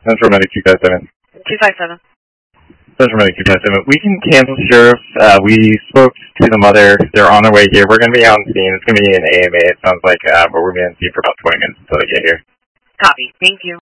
Central Medic 257. 257. Central Medic 257. We can cancel, Sheriff. We spoke to the mother. They're on their way here. We're going to be on scene. It's going to be an AMA, it sounds like, but we're going to be on scene for about 20 minutes until they get here. Copy. Thank you.